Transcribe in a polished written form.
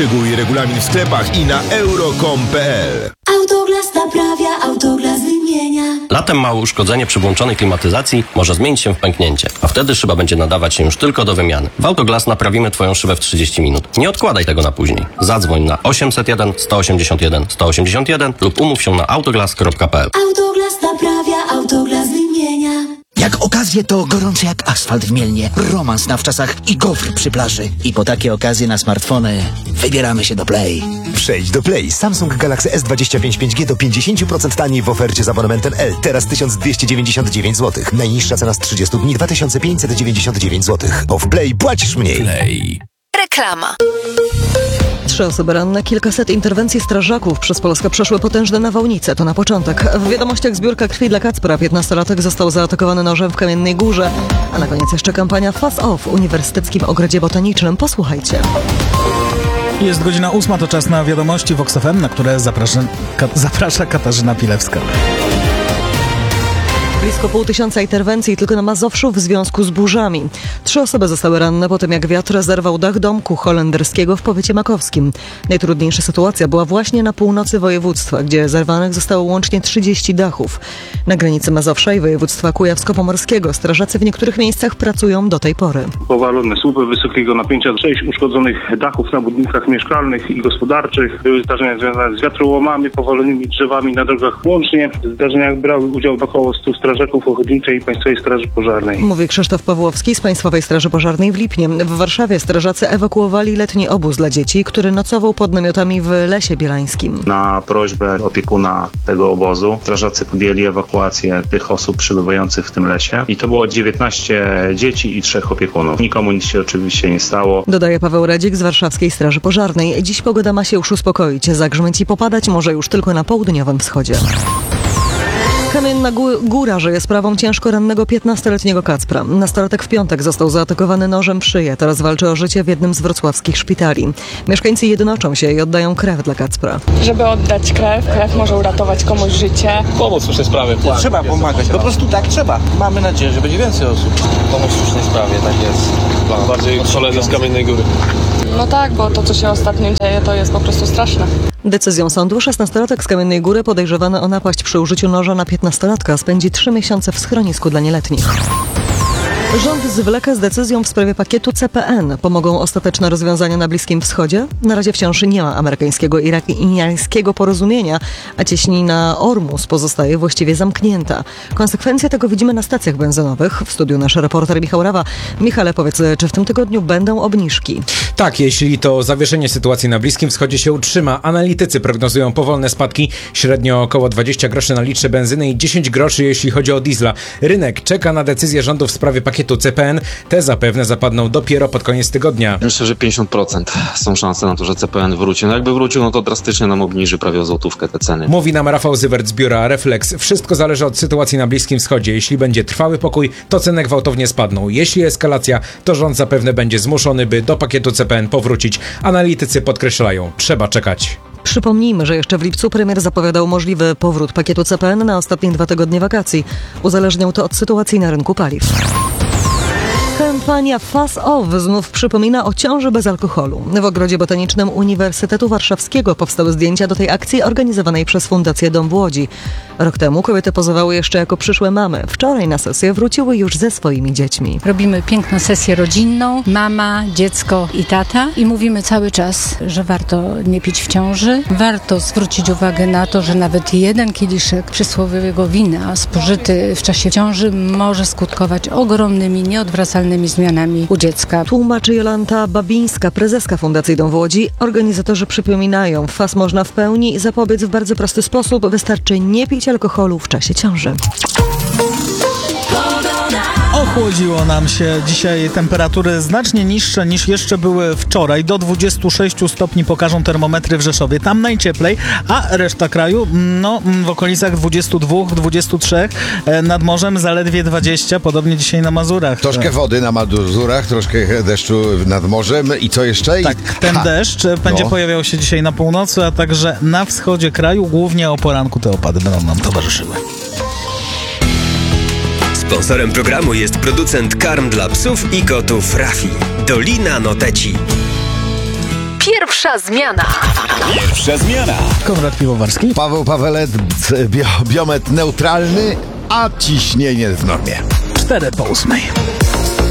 Szczegóły i regulamin w sklepach i na euro.com.pl. Autoglas naprawia, Autoglas wymienia. Latem małe uszkodzenie przy włączonej klimatyzacji może zmienić się w pęknięcie, a wtedy szyba będzie nadawać się już tylko do wymiany. W Autoglas naprawimy Twoją szybę w 30 minut. Nie odkładaj tego na później. Zadzwoń na 801 181 181 lub umów się na autoglas.pl. Autoglas naprawia, Autoglas wymienia. Jak okazje, to gorące jak asfalt w Mielnie, romans na wczasach i gofr przy plaży. I po takie okazje na smartfony wybieramy się do Play. Przejdź do Play. Samsung Galaxy S25 5G do 50% taniej w ofercie z abonamentem L. Teraz 1299 zł. Najniższa cena z 30 dni 2599 zł. Bo w Play płacisz mniej. Play. Reklama. 3 osoby ranne, kilkaset interwencji strażaków przez Polskę przeszły potężne nawałnice. To na początek. W wiadomościach zbiórka krwi dla Kacpra. 15-latek został zaatakowany nożem w Kamiennej Górze. A na koniec jeszcze kampania Face Off w Uniwersyteckim Ogrodzie Botanicznym. Posłuchajcie. Jest godzina 8, to czas na wiadomości Vox FM, na które zaprasza Katarzyna Pilewska. Blisko 500 interwencji tylko na Mazowszu w związku z burzami. 3 osoby zostały ranne po tym, jak wiatr zerwał dach domku holenderskiego w powiecie makowskim. Najtrudniejsza sytuacja była właśnie na północy województwa, gdzie zerwanych zostało łącznie 30 dachów. Na granicy Mazowsza i województwa kujawsko-pomorskiego strażacy w niektórych miejscach pracują do tej pory. Powalone słupy wysokiego napięcia, 6 uszkodzonych dachów na budynkach mieszkalnych i gospodarczych. Były zdarzenia związane z wiatrołomami, powalonymi drzewami na drogach łącznie. W zdarzeniach brały udział około 100 strażaków ochotniczej i Państwowej Straży Pożarnej. Mówi Krzysztof Pawłowski z Państwowej Straży Pożarnej w Lipnie. W Warszawie strażacy ewakuowali letni obóz dla dzieci, który nocował pod namiotami w Lesie Bielańskim. Na prośbę opiekuna tego obozu strażacy podjęli ewakuację tych osób przebywających w tym lesie i to było 19 dzieci i 3 opiekunów. Nikomu nic się oczywiście nie stało. Dodaje Paweł Radzik z Warszawskiej Straży Pożarnej. Dziś pogoda ma się już uspokoić. Zagrzmieć i popadać może już tylko na południowym wschodzie. Kamienna Góra żyje sprawą ciężko rannego 15-letniego Kacpra. Nastolatek w piątek został zaatakowany nożem w szyję. Teraz walczy o życie w jednym z wrocławskich szpitali. Mieszkańcy jednoczą się i oddają krew dla Kacpra. Żeby oddać krew może uratować komuś życie. Pomóc w słusznej sprawie. Trzeba pomagać, po prostu tak trzeba. Mamy nadzieję, że będzie więcej osób. Pomóc w słusznej sprawie, tak jest. Bardziej koledzy z Kamiennej Góry. No tak, bo to, co się ostatnio dzieje, to jest po prostu straszne. Decyzją sądu 16-latek z Kamiennej Góry podejrzewany o napaść przy użyciu noża na 15-latka spędzi 3 miesiące w schronisku dla nieletnich. Rząd zwleka z decyzją w sprawie pakietu CPN. Pomogą ostateczne rozwiązania na Bliskim Wschodzie? Na razie wciąż nie ma amerykańskiego i irańskiego porozumienia, a cieśnina Ormus pozostaje właściwie zamknięta. Konsekwencje tego widzimy na stacjach benzynowych. W studiu nasz reporter Michał Rawa. Michale, powiedz, czy w tym tygodniu będą obniżki? Tak, jeśli to zawieszenie sytuacji na Bliskim Wschodzie się utrzyma. Analitycy prognozują powolne spadki, średnio około 20 groszy na litrze benzyny i 10 groszy jeśli chodzi o diesla. Rynek czeka na decyzję rządu w sprawie pakietu CPN. Te zapewne zapadną dopiero pod koniec tygodnia. Myślę, że 50% są szanse na to, że CPN wróci. No jakby wrócił, no to drastycznie nam obniży prawie o złotówkę te ceny. Mówi nam Rafał Zywert z biura Reflex. Wszystko zależy od sytuacji na Bliskim Wschodzie. Jeśli będzie trwały pokój, to ceny gwałtownie spadną. Jeśli eskalacja, to rząd zapewne będzie zmuszony, by do pakietu CPN powrócić. Analitycy podkreślają, trzeba czekać. Przypomnijmy, że jeszcze w lipcu premier zapowiadał możliwy powrót pakietu CPN na ostatnie 2 tygodnie wakacji. Uzależniał to od sytuacji na rynku paliw. Kampania Face Off znów przypomina o ciąży bez alkoholu. W Ogrodzie Botanicznym Uniwersytetu Warszawskiego powstały zdjęcia do tej akcji organizowanej przez Fundację Dom w Łodzi. Rok temu kobiety pozowały jeszcze jako przyszłe mamy. Wczoraj na sesję wróciły już ze swoimi dziećmi. Robimy piękną sesję rodzinną, mama, dziecko i tata i mówimy cały czas, że warto nie pić w ciąży. Warto zwrócić uwagę na to, że nawet 1 kieliszek przysłowiowego wina spożyty w czasie ciąży może skutkować ogromnymi, nieodwracalnymi zmianami u dziecka. Tłumaczy Jolanta Babińska, prezeska Fundacji Dom w Łodzi. Organizatorzy przypominają, FAS można w pełni zapobiec w bardzo prosty sposób. Wystarczy nie pić alkoholu w czasie ciąży. Ochłodziło nam się dzisiaj, temperatury znacznie niższe niż jeszcze były wczoraj. Do 26 stopni pokażą termometry w Rzeszowie. Tam najcieplej, a reszta kraju w okolicach 22-23. Nad morzem zaledwie 20, podobnie dzisiaj na Mazurach. Troszkę wody na Mazurach, troszkę deszczu nad morzem i co jeszcze? Tak, ten deszcz będzie pojawiał się dzisiaj na północy, a także na wschodzie kraju. Głównie o poranku te opady będą nam towarzyszyły. Sponsorem programu jest producent karm dla psów i kotów Rafi. Dolina Noteci. Pierwszy Pierwsza zmiana. Pierwsza zmiana. Konrad Piwowarski. Paweł Pawelec, biometr neutralny, a ciśnienie w normie. 4 po 8.